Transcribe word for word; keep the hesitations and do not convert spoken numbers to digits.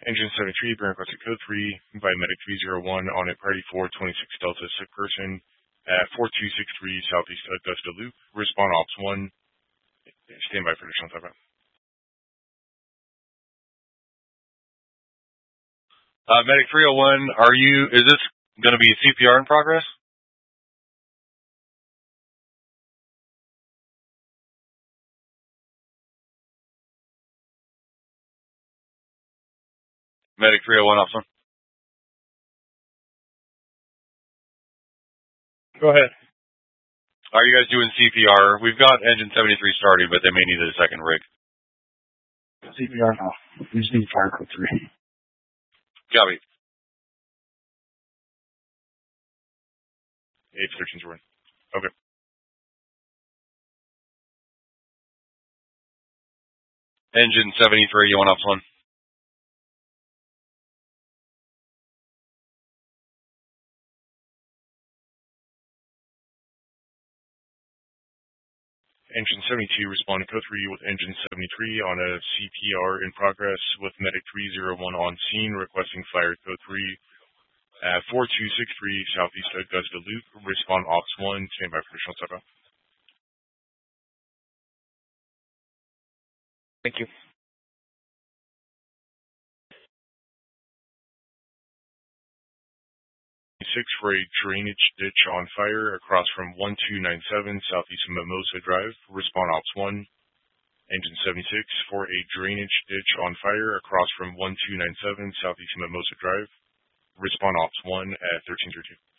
Engine seventy-three, bearing requested code three by medic three zero one on a party four twenty-six Delta, sick person at four two six three Southeast Augusta Loop. Respond Ops one. Stand by for additional time. Uh, medic three oh one, are you, is this going to be C P R in progress? Medic three oh one, Ops one. Go ahead. Are you guys doing C P R? We've got engine seventy-three starting, but they may need a second rig. C P R now. We just need fire code three. Copy. eight thirteen Jordan. Okay. Engine seventy-three, you want Ops one? Engine seventy-two responding code three with engine seventy-three on a C P R in progress with medic three zero one on scene requesting fire code three at four two six three Southeast Augusta Loop. Respond Ops one. Stand by for additional step out. Thank you. six for a drainage ditch on fire across from one two nine seven Southeast Mimosa Drive. Respond Ops one. Engine seventy-six for a drainage ditch on fire across from one two nine seven Southeast Mimosa Drive. Respond Ops one at thirteen thirty-two.